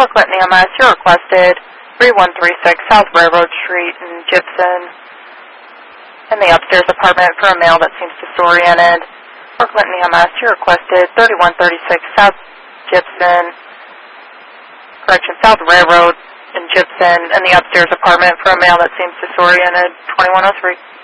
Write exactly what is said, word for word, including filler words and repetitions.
For Clinton E M S, you're requested three one three six South Railroad Street in Gibson. In the upstairs apartment for a male that seems disoriented. For Clinton E M S, you're requested thirty-one thirty-six South Gibson, correction, South Railroad in Gibson. In the upstairs apartment for a male that seems disoriented, twenty-one oh three.